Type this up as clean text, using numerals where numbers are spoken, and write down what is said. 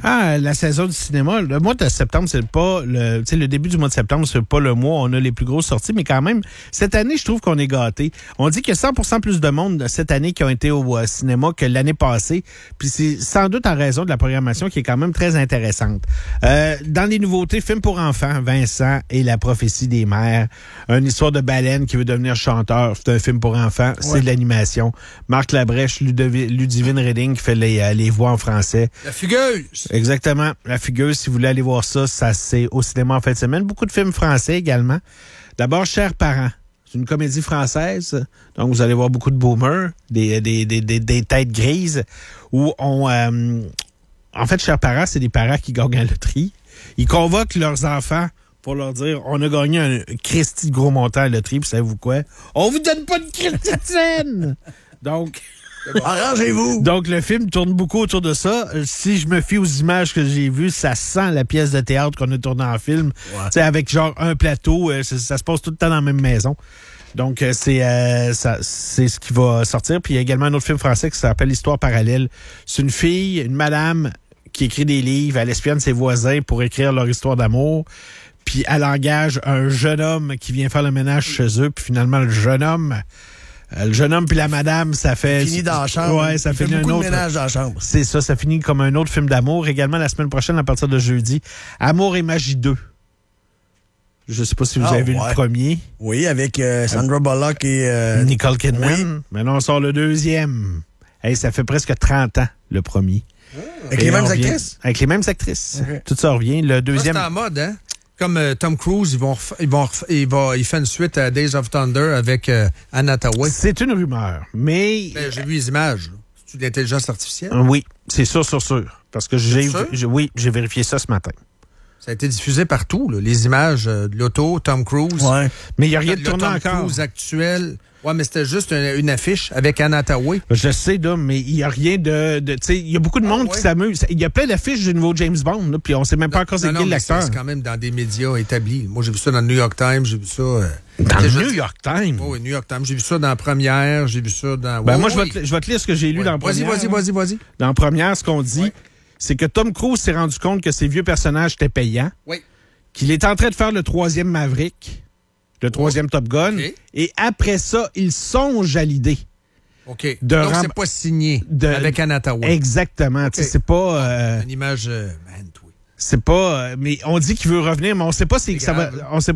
Ah, la saison du cinéma. Le mois de septembre, c'est pas le début du mois de septembre, c'est pas le mois où on a les plus grosses sorties, mais quand même, cette année, je trouve qu'on est gâtés. On dit qu'il y a 100% plus de monde cette année qui ont été au cinéma que l'année passée. Puis c'est sans doute en raison de la programmation qui est quand même très intéressante. Dans les nouveautés, film pour enfants, Vincent et la prophétie des mers. Une histoire de baleine qui veut devenir chanteur. C'est un film pour enfants. C'est de l'animation. Marc Labrèche, Ludivine Reding qui fait les voix en français. La fugueuse! Exactement. La fugueuse, si vous voulez aller voir ça, c'est au cinéma en fin de semaine. Beaucoup de films français également. D'abord, Chers parents. C'est une comédie française. Donc, vous allez voir beaucoup de boomers, des têtes grises, où en fait, Chers parents, c'est des parents qui gagnent à la loterie. Ils convoquent leurs enfants pour leur dire, on a gagné un Christy de gros montant à la loterie, puis savez-vous quoi? On vous donne pas de Christy de scène! Donc... Arrangez-vous! Donc, le film tourne beaucoup autour de ça. Si je me fie aux images que j'ai vues, ça sent la pièce de théâtre qu'on a tournée en film. Ouais. Tu sais, avec genre un plateau, ça se passe tout le temps dans la même maison. Donc, c'est ce qui va sortir. Puis, il y a également un autre film français qui s'appelle Histoire parallèle. C'est une fille, une madame qui écrit des livres, elle espionne ses voisins pour écrire leur histoire d'amour. Puis, elle engage un jeune homme qui vient faire le ménage chez eux. Puis, finalement, le jeune homme puis la madame, ça fait... Fini dans la chambre. Ouais, ça finit un autre... ménage dans la chambre. C'est ça, ça finit comme un autre film d'amour. Également, la semaine prochaine, à partir de jeudi, Amour et magie 2. Je sais pas si vous avez vu le premier. Oui, avec Sandra Bullock et... Nicole Kidman. Oui. Maintenant, on sort le deuxième. Hey, ça fait presque 30 ans, le premier. Avec les mêmes actrices? Avec les mêmes actrices. Okay. Tout ça revient. Le deuxième... C'est en mode, hein? Comme Tom Cruise, il fait une suite à Days of Thunder avec Anna Hathaway. C'est une rumeur, mais... j'ai vu les images. C'est de l'intelligence artificielle? Oui, c'est sûr. Parce que j'ai vérifié ça ce matin. Ça a été diffusé partout, là, les images de l'auto, Tom Cruise. Ouais. Mais il n'y a rien de tourné encore. Tom Cruise actuel. Ouais, mais c'était juste une affiche avec Anna Hathaway. Je sais, là, mais il n'y a rien de tu sais, il y a beaucoup de monde qui s'amuse. Il y a plein d'affiches du nouveau James Bond, là, puis on ne sait même pas encore c'est qui l'acteur. C'est quand même dans des médias établis. Moi, j'ai vu ça dans le New York Times, j'ai vu ça... dans le New York Times? Oui, New York Times. J'ai vu ça dans la Première, j'ai vu ça dans... Ben moi, je vais te lire ce que j'ai lu dans la Première. Vas-y. Dans la Première, ce qu'on dit, c'est que Tom Cruise s'est rendu compte que ses vieux personnages étaient payants. Oui. Qu'il est en train de faire le 3e Maverick, le 3e Top Gun, et après ça, il songe à l'idée. OK. Donc, c'est pas signé avec Anna Hathaway. Exactement. Okay. C'est pas... une image... c'est pas... mais on dit qu'il veut revenir, mais on sait pas si ça va... On sait